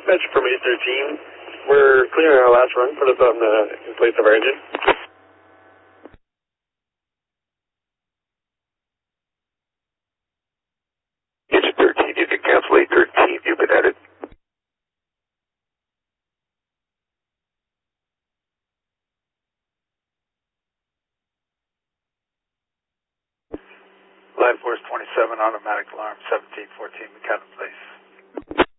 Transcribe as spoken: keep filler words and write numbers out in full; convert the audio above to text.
Dispatch from eight thirteen. We're clearing our last run. Put us on the in place of our engine. Engine thirteen, you can cancel eight thirteen. You've been added. Line Force twenty-seven, automatic alarm, seventeen fourteen, McAdam Place.